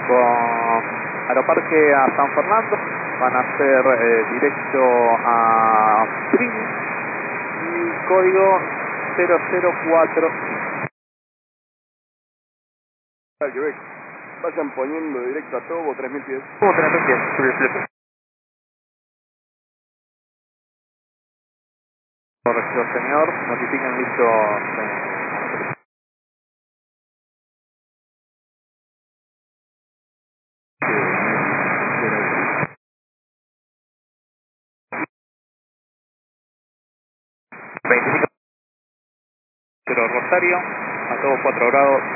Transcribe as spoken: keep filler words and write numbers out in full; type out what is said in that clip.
con Aeroparque a San Fernando, van a ser eh, directo a Trini y código cero cero cuatro. Al Quebec, vayan poniendo directo a Tobo tres mil pies. Tobo tres mil pies. Correcto, señor, notifican listo. Eh, veinticinco Rosario, a todos cuatro grados.